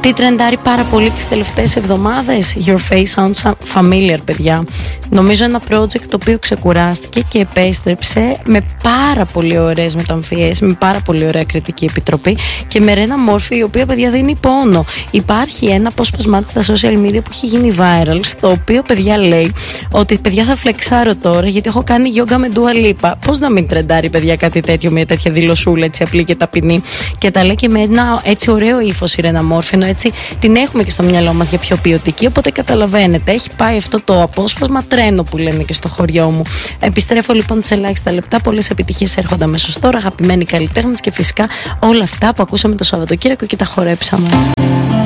Τι τρεντάρει πάρα πολύ τις τελευταίες εβδομάδες? Your Face Sounds Familiar, παιδιά. Νομίζω ένα project το οποίο ξεκουράστηκε και επέστρεψε με πάρα πολύ ωραίες μεταμφιές, με πάρα πολύ ωραία κριτική επιτροπή και με Ρένα Μόρφη, η οποία, παιδιά, δίνει πόνο. Υπάρχει ένα απόσπασμά της στα social media που έχει γίνει viral, στο οποίο, παιδιά, λέει ότι, παιδιά, θα φλεξάρω τώρα γιατί έχω κάνει γιόγκα με Dua Lipa. Πώς να μην τρεντάρει, παιδιά, κάτι τέτοιο, μια τέτοια δηλωσούλα έτσι απλή και ταπεινή, και τα λέει και με ένα έτσι ωραίο ύφος η Ρένα Μόρφη, ενώ έτσι την έχουμε και στο μυαλό μας για πιο ποιοτική. Οπότε καταλαβαίνετε, έχει πάει αυτό το απόσπασμα τρένο που λένε και στο χωριό μου. Επιστρέφω λοιπόν σε ελάχιστα λεπτά. Πολλές επιτυχίες έρχονται αμέσως τώρα, αγαπημένοι καλλιτέχνες και φυσικά όλα αυτά που ακούσαμε το Σαββατοκύριακο και τα χορέψαμε.